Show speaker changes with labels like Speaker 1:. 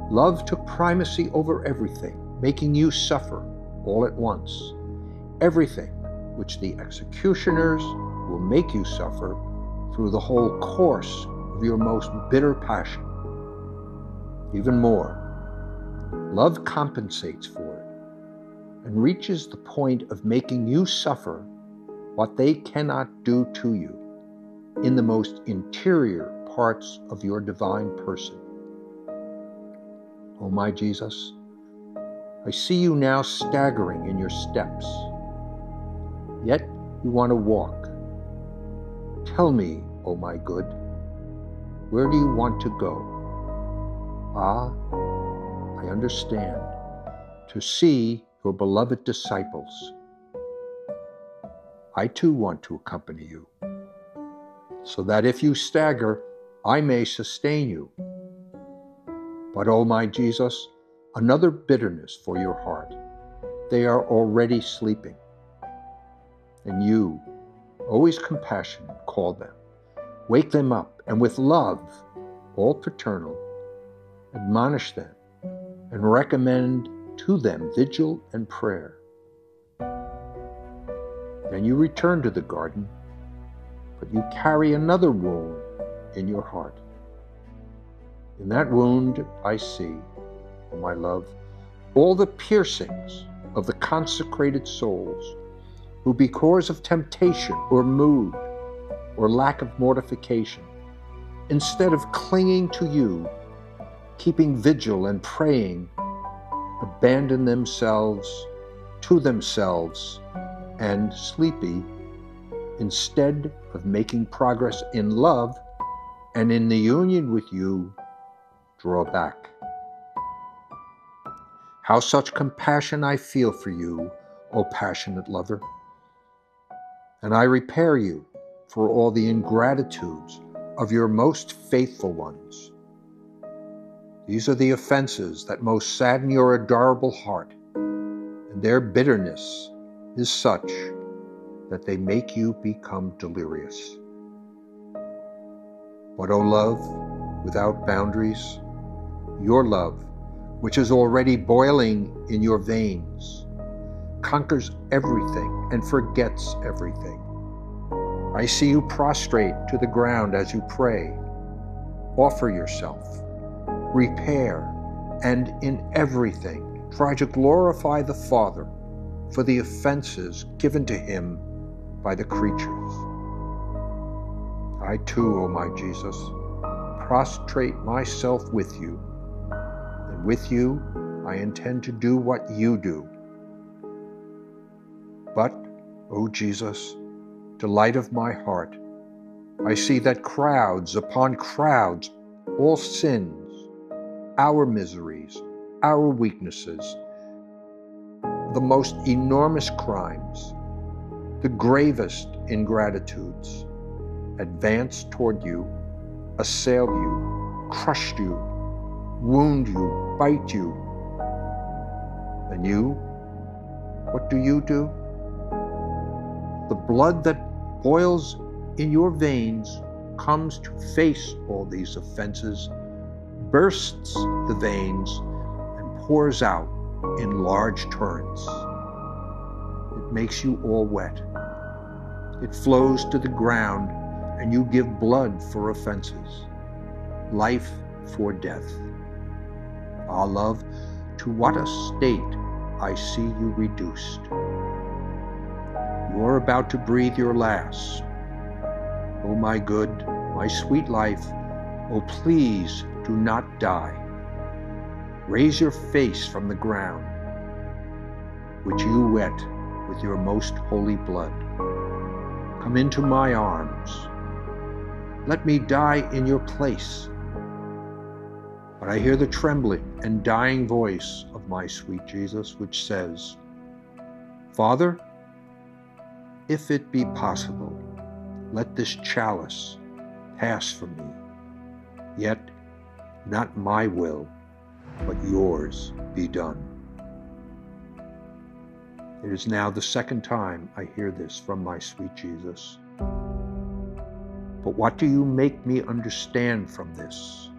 Speaker 1: Love took primacy over everything, making you suffer all at once. Everything which the executioners will make you suffer through the whole course of your most bitter passion. Even more, love compensates for it and reaches the point of making you suffer what they cannot do to you in the most interior parts of your divine person. Oh my Jesus, I see you now staggering in your steps, yet you want to walk. Tell me, oh my good, where do you want to go? Ah, I understand. To see your beloved disciples. I too want to accompany you, so that if you stagger, I may sustain you. But, oh my Jesus, another bitterness for your heart. They are already sleeping. And you, always compassionate, call them. Wake them up, and with love, all paternal, admonish them and recommend to them vigil and prayer. Then you return to the garden, but you carry another wound in your heart. In that wound I see, oh my love, all the piercings of the consecrated souls who, because of temptation or mood or lack of mortification, instead of clinging to you, keeping vigil and praying, abandon themselves to themselves and sleepy, instead of making progress in love and in the union with you, draw back. How such compassion I feel for you, O passionate lover, and I repair you for all the ingratitudes of your most faithful ones. These are the offenses that most sadden your adorable heart, and their bitterness is such that they make you become delirious. But, O love, without boundaries, your love, which is already boiling in your veins, conquers everything and forgets everything. I see you prostrate to the ground as you pray. Offer yourself, repair, and in everything try to glorify the Father for the offenses given to him by the creatures. I too, O my Jesus, prostrate myself with you, and with you I intend to do what you do. But, O Jesus, delight of my heart, I see that crowds upon crowds, all sins, our miseries, our weaknesses, the most enormous crimes, the gravest ingratitudes, advance toward you, assail you, crush you, wound you, bite you. And you, what do? The blood that boils in your veins comes to face all these offenses, bursts the veins, and pours out in large torrents. It makes you all wet. It flows to the ground, and you give blood for offenses, life for death. Ah, love, to what a state I see you reduced. You are about to breathe your last. Oh, my good, my sweet life, oh, please do not die. Raise your face from the ground, which you wet with your most holy blood. Come into my arms. Let me die in your place. But I hear the trembling and dying voice of my sweet Jesus, which says, Father, if it be possible, let this chalice pass from me. Yet not my will, but yours be done. It is now the second time I hear this from my sweet Jesus. But what do you make me understand from this?